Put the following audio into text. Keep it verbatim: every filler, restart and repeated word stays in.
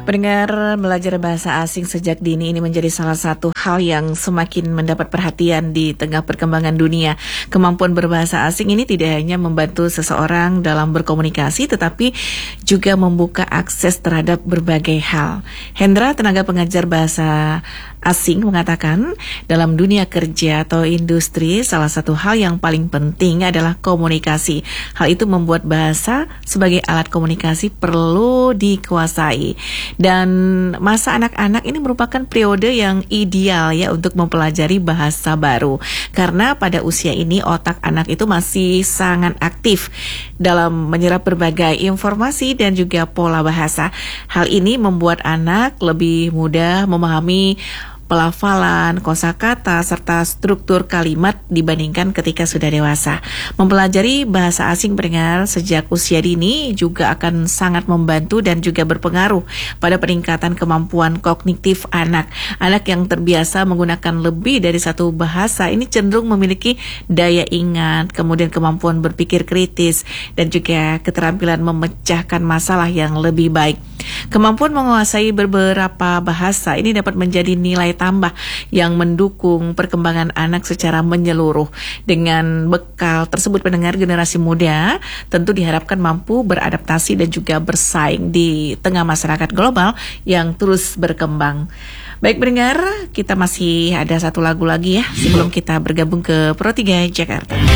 Pendengar, belajar bahasa asing sejak dini ini menjadi salah satu hal yang semakin mendapat perhatian di tengah perkembangan dunia. Kemampuan berbahasa asing ini tidak hanya membantu seseorang dalam berkomunikasi, tetapi juga membuka akses terhadap berbagai hal. Hendra, tenaga pengajar bahasa asing, mengatakan dalam dunia kerja atau industri, salah satu hal yang paling penting adalah komunikasi. Hal itu membuat bahasa sebagai alat komunikasi perlu dikuasai. Dan masa anak-anak ini merupakan periode yang ideal ya untuk mempelajari bahasa baru. Karena pada usia ini otak anak itu masih sangat aktif dalam menyerap berbagai informasi dan juga pola bahasa. Hal ini membuat anak lebih mudah memahami pelafalan, kosakata, serta struktur kalimat dibandingkan ketika sudah dewasa. Mempelajari bahasa asing pendengar sejak usia dini juga akan sangat membantu dan juga berpengaruh pada peningkatan kemampuan kognitif anak. Anak yang terbiasa menggunakan lebih dari satu bahasa ini cenderung memiliki daya ingat, kemudian kemampuan berpikir kritis, dan juga keterampilan memecahkan masalah yang lebih baik. Kemampuan menguasai beberapa bahasa ini dapat menjadi nilai tambah yang mendukung perkembangan anak secara menyeluruh. Dengan bekal tersebut, pendengar, generasi muda tentu diharapkan mampu beradaptasi dan juga bersaing di tengah masyarakat global yang terus berkembang. Baik pendengar, kita masih ada satu lagu lagi ya sebelum kita bergabung ke Pro tiga Jakarta.